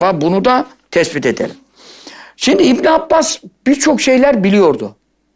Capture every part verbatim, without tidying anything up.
Bunu da tespit edelim. Şimdi İbn Abbas birçok şeyler biliyordu.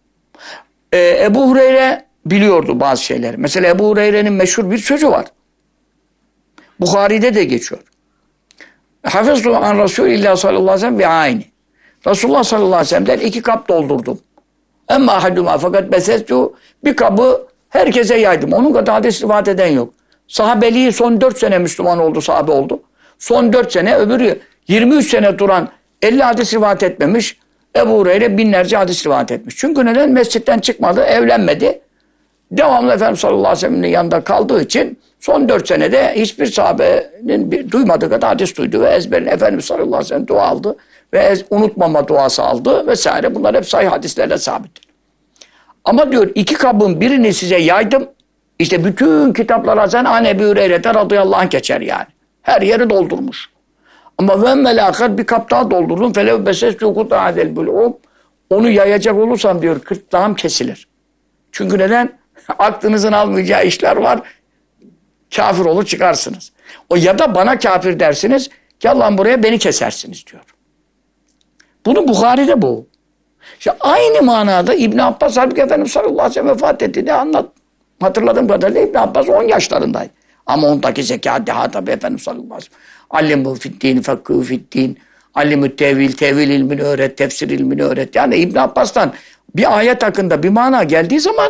Ee, Ebu Hureyre biliyordu bazı şeyler. Mesela Ebu Hureyre'nin meşhur bir sözü var. Bukhari'de de geçiyor. Hafıztu an Resulillah sallallahu aleyhi ve sellem ve aynı. Resulullah sallallahu aleyhi ve sellem'den iki kap doldurdum. Emma ahaduma fakat besestu bir kabı herkese yaydım. Onun kadar hadis rivayet eden yok. Sahabeliği son dört sene Müslüman oldu, sahabe oldu. Son dört sene, öbürü yirmi üç sene duran elli hadis rivayet etmemiş. Ebu Hureyre binlerce hadis rivayet etmiş. Çünkü neden? Mescitten çıkmadı, evlenmedi. Devamlı Efendimiz sallallahu aleyhi ve sellem'in yanında kaldığı için son dört senede hiçbir sahabenin bir, duymadığı kadar hadis duydu ve ezberine Efendimiz sallallahu aleyhi ve sellem dua aldı ve ez, unutmama duası aldı vesaire. Bunlar hep sahih hadislerle sabittir. Ama diyor iki kabın birini size yaydım. İşte bütün kitaplar Hasan an Ebu Hureyre'de radıyallahu anh geçer yani. Her yeri doldurmuş. Ama ben melakar bir kap daha doldurdum. Felev besestu kuta adel bulum. Onu yayacak olursam diyor kırtlağım kesilir. Çünkü neden? Aklınızın almayacağı işler var. Kafir olur çıkarsınız. O ya da bana kafir dersiniz. Gel lan buraya beni kesersiniz diyor. Bunu Bukhari'de bu. İşte aynı manada İbn Abbas halbuki Efendimiz sallallahu aleyhi ve sellem vefat etti diye anlat. Hatırladığım kadarıyla İbn Abbas on yaşlarındaydı. Ama ondaki zeka daha tabi Efendimiz sallallahu aleyhi ve sellem. Allimü fiddin, fekkû fiddin. Allimü tevil, tevil ilmini öğret, tefsir ilmini öğret. Yani İbn Abbas'tan bir ayet hakkında bir mana geldiği zaman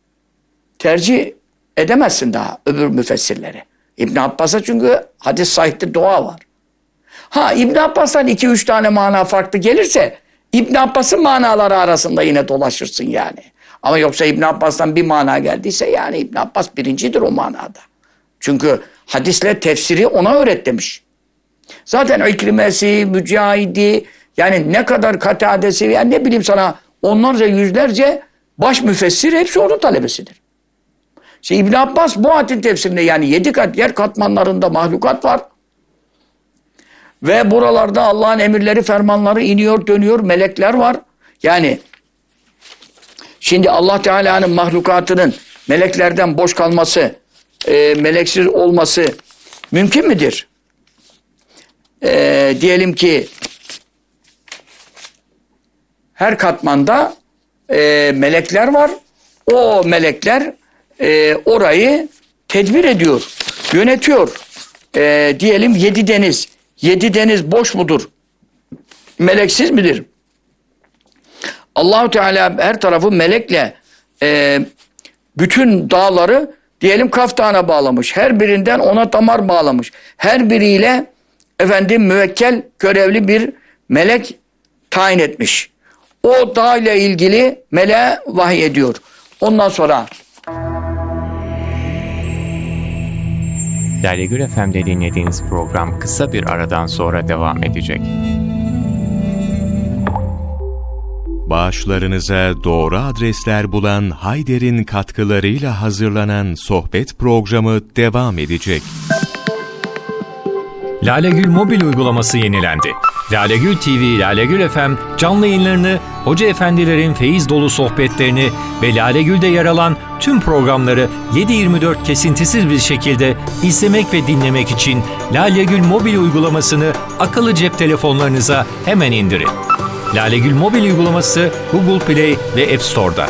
tercih edemezsin daha öbür müfessirleri. İbn Abbas'a çünkü hadis sahihte dua var. Ha İbn Abbas'tan iki üç tane mana farklı gelirse İbn Abbas'ın manaları arasında yine dolaşırsın yani. Ama yoksa İbn Abbas'tan bir mana geldiyse yani İbn Abbas birincidir o manada. Çünkü hadisle tefsiri ona öğret demiş. Zaten İkrimesi, Mücahidi yani ne kadar Katadesi yani ne bileyim sana onlarca yüzlerce baş müfessir hepsi onun talebesidir. İşte İbn Abbas bu ayetin tefsirinde yani yedi kat yer katmanlarında mahlukat var. Ve buralarda Allah'ın emirleri, fermanları iniyor, dönüyor, melekler var. Yani şimdi Allah Teala'nın mahlukatının meleklerden boş kalması, e, meleksiz olması mümkün müdür? E, diyelim ki her katmanda e, melekler var. O melekler e, orayı tedbir ediyor, yönetiyor. E, diyelim yedi deniz. Yedi deniz boş mudur? Meleksiz midir? Allah-u Teala her tarafı melekle e, bütün dağları diyelim Kaf Dağı'na bağlamış. Her birinden ona damar bağlamış. Her biriyle efendim müvekkel, görevli bir melek tayin etmiş. O dağ ile ilgili meleğe vahiy ediyor. Ondan sonra Lale Gül F M'de dinlediğiniz program kısa bir aradan sonra devam edecek. Bağışlarınıza doğru adresler bulan Hayder'in katkılarıyla hazırlanan sohbet programı devam edecek. Lale Gül mobil uygulaması yenilendi. Lale Gül T V, Lale Gül F M canlı yayınlarını, hoca efendilerin feyiz dolu sohbetlerini ve Lale Gül'de yer alan tüm programları yedi yirmi dört kesintisiz bir şekilde izlemek ve dinlemek için Lale Gül mobil uygulamasını akıllı cep telefonlarınıza hemen indirin. Lale Gül mobil uygulaması Google Play ve App Store'da.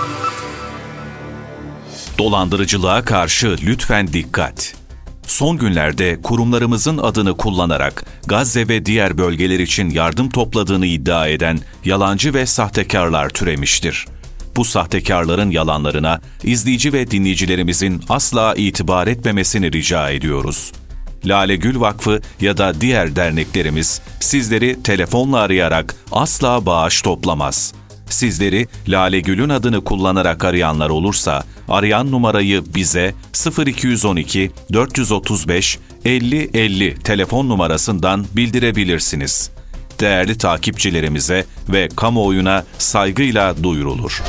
Dolandırıcılığa karşı lütfen dikkat. Son günlerde kurumlarımızın adını kullanarak Gazze ve diğer bölgeler için yardım topladığını iddia eden yalancı ve sahtekarlar türemiştir. Bu sahtekarların yalanlarına izleyici ve dinleyicilerimizin asla itibar etmemesini rica ediyoruz. Lale Gül Vakfı ya da diğer derneklerimiz sizleri telefonla arayarak asla bağış toplamaz. Sizleri Lale Gül'ün adını kullanarak arayanlar olursa arayan numarayı bize sıfır iki on iki dört otuz beş elli elli telefon numarasından bildirebilirsiniz. Değerli takipçilerimize ve kamuoyuna saygıyla duyurulur.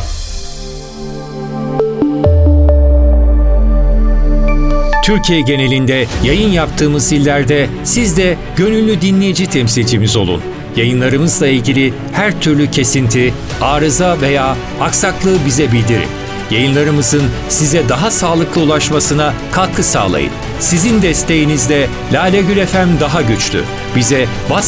Türkiye genelinde yayın yaptığımız illerde siz de gönüllü dinleyici temsilcimiz olun. Yayınlarımızla ilgili her türlü kesinti, arıza veya aksaklığı bize bildirin. Yayınlarımızın size daha sağlıklı ulaşmasına katkı sağlayın. Sizin desteğinizle Lale Gül F M daha güçlü. Bize WhatsApp